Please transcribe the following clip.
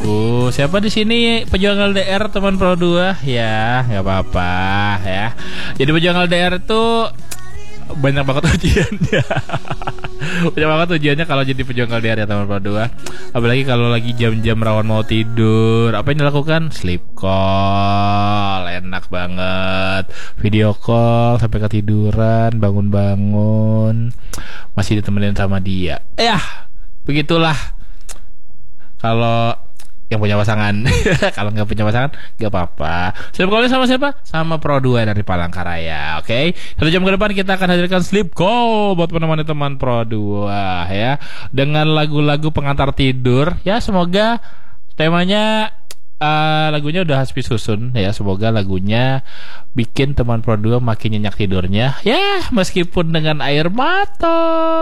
Siapa di sini pejuang LDR teman Pro 2? Ya, nggak apa-apa ya. Jadi pejuang LDR tuh banyak banget ujiannya. Banyak banget ujiannya kalau jadi pejuang LDR ya teman Pro 2. Apalagi kalau lagi jam-jam rawan mau tidur, apa yang dilakukan? Sleep call. Enak banget. Video call sampai ketiduran, bangun-bangun masih ditemenin sama dia. Begitulah kalau yang punya pasangan. Kalau nggak punya pasangan nggak apa-apa. Sleep call sama siapa? Sama Pro 2 dari Palangkaraya. Oke, 1 jam ke depan kita akan hadirkan sleep call buat menemani teman Pro 2 ya, dengan lagu-lagu pengantar tidur ya. Semoga temanya lagunya udah Hasbi susun ya. Semoga lagunya bikin teman Pro 2 makin nyenyak tidurnya ya, meskipun dengan air mata.